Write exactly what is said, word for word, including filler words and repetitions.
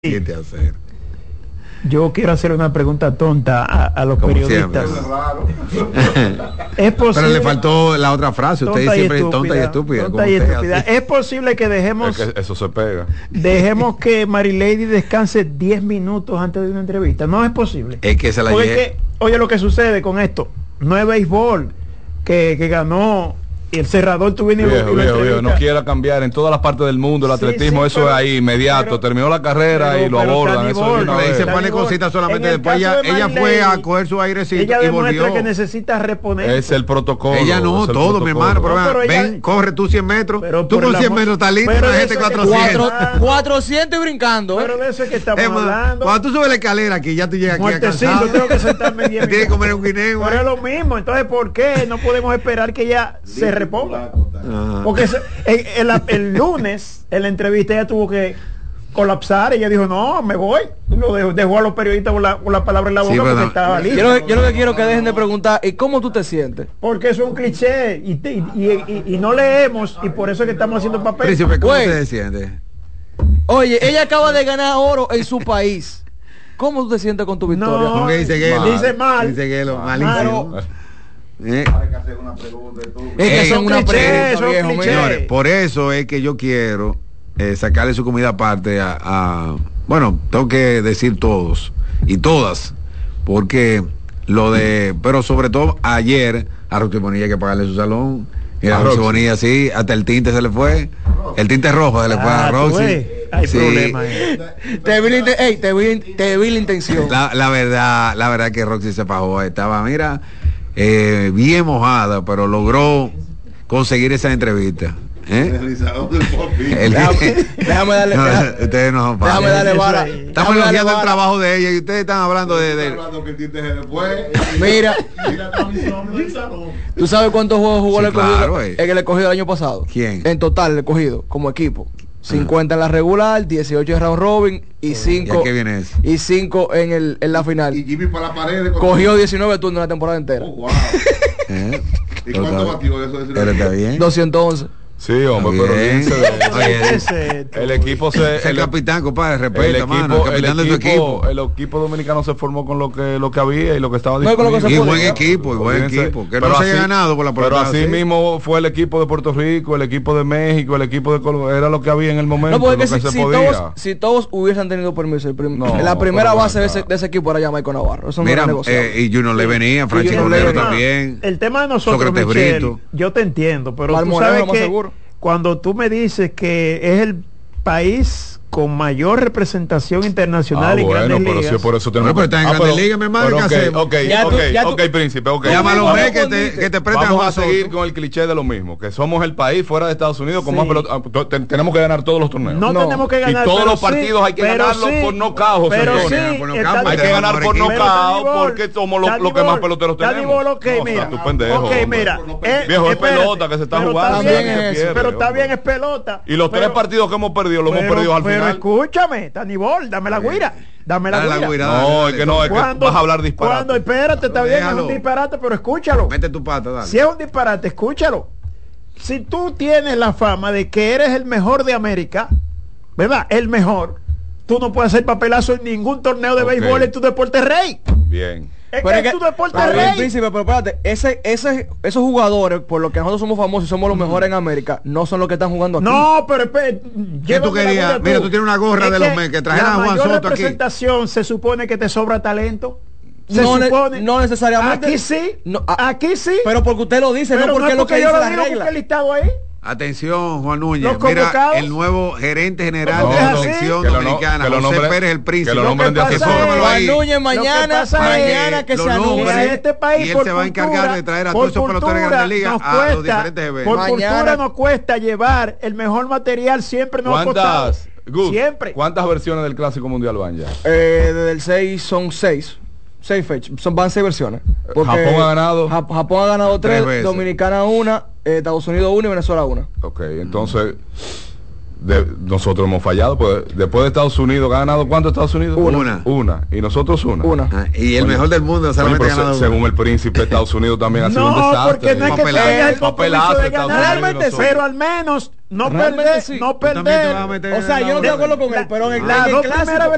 Hacer. Yo quiero hacer una pregunta tonta a, a los Como periodistas. ¿Es posible? Pero le faltó la otra frase. Usted dice siempre tonta y estúpida. Tonta y estúpida. ¿Es posible que dejemos es que eso se pega? Dejemos que Marilady descanse diez minutos antes de una entrevista? No es posible. Es que se la Porque lleve. es que, oye lo que sucede con esto. No es béisbol que, que ganó y el cerrador tuvo ni viejo, viejo, viejo, no quiera cambiar en todas las partes del mundo el sí, atletismo, sí, eso pero, es ahí inmediato, pero, terminó la carrera pero, y lo pero abordan, eso es no, una y vez. se pone cositas solamente después ella, de ella fue a coger su airecito ella y demuestra volvió. que necesita reponer. Es el protocolo. Ella no, todo, protocolo. mi hermano, pero, no, pero ven, ella, corre tú cien metros, pero tú con cien amor, metros estás listo, la gente cuatrocientos. cuatrocientos y brincando. Pero de eso es que estamos es más, hablando. Cuando tú subes la escalera aquí, ya tú llegas aquí Muertecito, cansado. tengo que sentarme diez Tienes que comer un guineo. Pero es lo mismo, entonces ¿por qué no podemos esperar que ella se reponga? Ajá. Porque se, el, el, el lunes en la entrevista ella tuvo que colapsar. Ella dijo no, me voy. Lo dejó, dejó a los periodistas con la, con la palabra en la boca, sí, porque no, estaba listo. Yo lo, yo lo que quiero que dejen de preguntar, ¿y cómo tú te sientes? Porque eso es un cliché y, te, y, y, y, y no leemos y por eso es que estamos haciendo papel. Príncipe, ¿cómo Güey, te sientes? Oye, ella acaba de ganar oro en su país. ¿Cómo tú te sientes con tu victoria? No, dice Gelo? Dice mal. Dice Gelo, malísimo. Eh. Es que Ey, son una pregunta, viejo, señores, por eso es que yo quiero eh, sacarle su comida aparte a, a, bueno, tengo que decir todos y todas, porque lo de, pero sobre todo ayer a Roxy Bonilla hay que pagarle su salón, y a Roxy Bonilla sí, hasta el tinte se le fue, el tinte rojo se le fue ah, a Roxy. Hay sí. problemas. Te vi, la, ey, te, vi, te vi la intención. La, la verdad, la verdad que Roxy se fajó, estaba, mira, eh, bien mojada, pero logró conseguir esa entrevista. ¿Eh? El, déjame, déjame darle no, déjame, ustedes no, déjame darle vara. Estamos elogiando el trabajo de ella y ustedes están hablando de, de... Mira, ¿tú sabes cuántos juegos jugó sí, el escogido claro, en el escogido el año pasado? ¿Quién? En total el escogido como equipo. cincuenta en la regular, dieciocho en round robin y cinco y cinco en el en la final. Y Jimmy para la pared cogió diecinueve turnos en la temporada entera. Oh, wow. ¿Eh? ¿Y cuánto batió eso? Pero está bien. doscientos once. Sí, hombre, pero olvídense de el equipo se el, el capitán, compadre, respeta, el equipo, mano, el capitán el de tu equipo, equipo. El equipo dominicano se formó con lo que lo que había y lo que estaba disponible. No, y buen equipo, y buen equipo, que no se haya ganado por la Pero así mismo fue el equipo de Puerto Rico, el equipo de México, el equipo de Colombia, era lo que había en el momento, no, porque lo que si, se si podía. Todos, si todos hubiesen tenido permiso, el prim no, la primera base de ese, de ese equipo era ya Michael Navarro. Eso Mira, no eh, y Juno le venía, Francisco Romero también. El tema de nosotros, Michelle, yo te entiendo, pero tú sabes que cuando tú me dices que es el país con mayor representación internacional ah, en bueno, grandes pero ligas. Sí, por eso tenemos bueno, pero está en ah, grandes ligas, mi hermano, ¿qué okay, hacemos? Ok, ya ok, tú, ya ok, tú, príncipe, ok. Llama a los hombres que te, que te prestan. Vamos a seguir con el cliché de lo mismo, que somos el país fuera de Estados Unidos con sí. más pelota, ten, tenemos que ganar todos los torneos. No, no. tenemos que ganar. Y todos los sí, partidos hay que ganarlos sí, por nocaut. Pero sí, hay que ganar por nocaut porque somos los que más peloteros tenemos. Ok, mira. Tu pendejo. Ok, mira. Viejo, es pelota que se está jugando. Pero está bien, es pelota. Y los tres partidos que hemos perdido, los hemos perdido al final. Pero escúchame, Tanibol, dame la guira. Dame la guira. guira. No, es que no, es que vas a hablar disparate. Cuando, espérate, está bien, es un disparate, pero escúchalo. Mete tu pata, dale. Si es un disparate, escúchalo. Si tú tienes la fama de que eres el mejor de América, ¿verdad? El mejor. Tú no puedes hacer papelazo en ningún torneo de okay. béisbol en tu deporte rey. Bien. Es que es tu deporte pero rey. Príncipe, pero espérate, ese, ese, esos jugadores, por lo que nosotros somos famosos y somos los mejores en América, no son los que están jugando aquí. No, pero espérate. ¿Qué tú querías? Mira, tú tienes una gorra es de los que trajeron a Juan Soto aquí. La representación se supone que te sobra talento. Se no, supone. Ne no necesariamente. Aquí sí. No, a, aquí sí. Pero porque usted lo dice, pero no porque, no es porque lo que yo dice lo la digo regla. Porque el listado ahí. Atención, Juan Núñez, mira el nuevo gerente general no, de la no, selección que dominicana, lo, que José nombre, Pérez el Príncipe. Que lo nombren de Juan Núñez mañana, mañana que se anuncie en este país. Y él se va a encargar de traer a todos esos peloteros de Grandes Ligas a los diferentes eventos. Por cultura nos cuesta llevar el mejor material, siempre nos ha costado. Siempre. ¿Cuántas versiones del Clásico Mundial van ya? Eh, desde el seis son seis. Seis fechas, son, van seis versiones. Japón ha ganado. Ja Japón ha ganado tres, tres Dominicana una, eh, Estados Unidos una y Venezuela una. Ok, entonces de, nosotros hemos fallado, pues después de Estados Unidos, ¿ha ganado cuánto Estados Unidos? Una. Una. Y nosotros una. Una. Ah, y el Oye, mejor del mundo solamente ha ganado según una. El príncipe, Estados Unidos también ha sido no, un desastre. Porque no es que tenga el compromiso de ganar, realmente sí. Pero al menos no perder, sí. no perder. O sea, yo no estoy de acuerdo con él, pero en el, la, en el dos clásico, primeras